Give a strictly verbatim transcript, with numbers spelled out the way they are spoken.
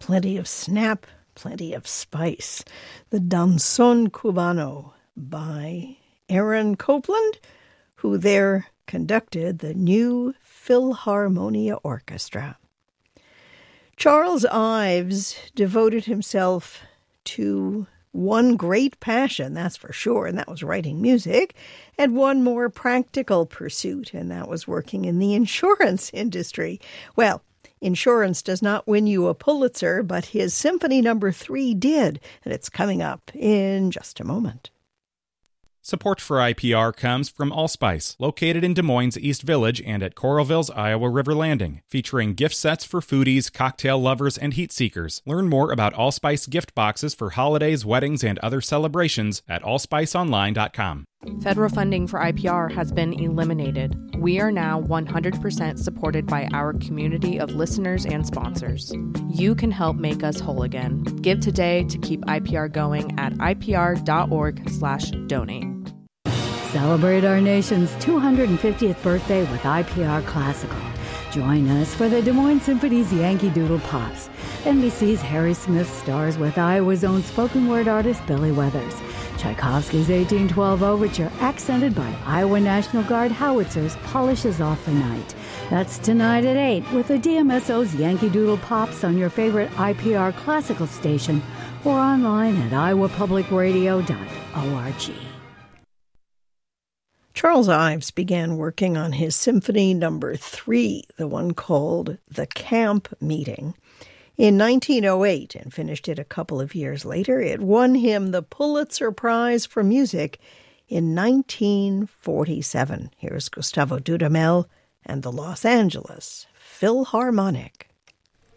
Plenty of snap, plenty of spice. The Danzón Cubano by Aaron Copland, who there conducted the New Philharmonia Orchestra. Charles Ives devoted himself to one great passion, that's for sure, and that was writing music, and one more practical pursuit, and that was working in the insurance industry. Well, insurance does not win you a Pulitzer, but his Symphony Number Three did, and it's coming up in just a moment. Support for I P R comes from Allspice, located in Des Moines East Village and at Coralville's Iowa River Landing, featuring gift sets for foodies, cocktail lovers, and heat seekers. Learn more about Allspice gift boxes for holidays, weddings, and other celebrations at allspice online dot com. Federal funding for I P R has been eliminated. We are now one hundred percent supported by our community of listeners and sponsors. You can help make us whole again. Give today to keep I P R going at I P R dot org slash donate. Celebrate our nation's two hundred fiftieth birthday with I P R Classical. Join us for the Des Moines Symphony's Yankee Doodle Pops. N B C's Harry Smith stars with Iowa's own spoken word artist Billy Weathers. Tchaikovsky's eighteen twelve Overture, accented by Iowa National Guard howitzers, polishes off the night. That's tonight at eight with the D M S O's Yankee Doodle Pops on your favorite I P R Classical station or online at iowa public radio dot org. Charles Ives began working on his Symphony Number Three, the one called The Camp Meeting, in nineteen oh eight and finished it a couple of years later. It won him the Pulitzer Prize for Music in nineteen forty-seven. Here's Gustavo Dudamel and the Los Angeles Philharmonic.